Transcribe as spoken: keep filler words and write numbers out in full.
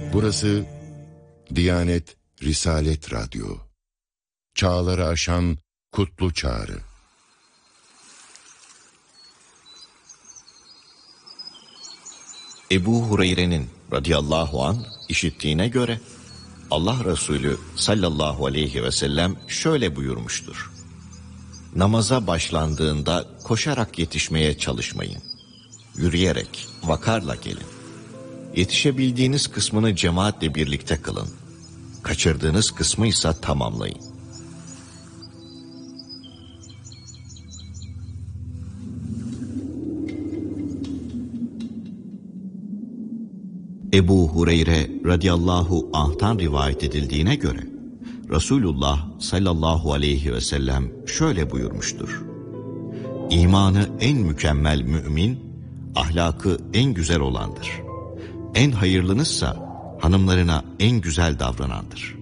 Burası Diyanet Risalet Radyo. Çağları aşan kutlu çağrı. Ebu Hureyre'nin radıyallahu anh işittiğine göre Allah Resulü sallallahu aleyhi ve sellem şöyle buyurmuştur. Namaza başlandığında koşarak yetişmeye çalışmayın. Yürüyerek, vakarla gelin. Yetişebildiğiniz kısmını cemaatle birlikte kılın. Kaçırdığınız kısmı ise tamamlayın. Ebu Hureyre radıyallahu anh'tan rivayet edildiğine göre Resulullah sallallahu aleyhi ve sellem şöyle buyurmuştur. İmanı en mükemmel mümin, ahlakı en güzel olandır. En hayırlınızsa hanımlarına en güzel davranandır.